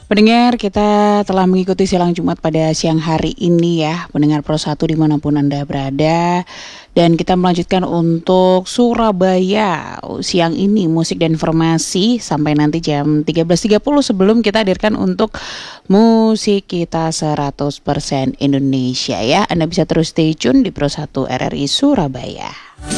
Pendengar, kita telah mengikuti silang Jumat pada siang hari ini ya, pendengar Pro 1 dimanapun Anda berada. Dan kita melanjutkan untuk Surabaya siang ini, musik dan informasi sampai nanti jam 13.30 sebelum kita hadirkan untuk musik kita 100% Indonesia ya. Anda bisa terus stay tune di Pro 1 RRI Surabaya.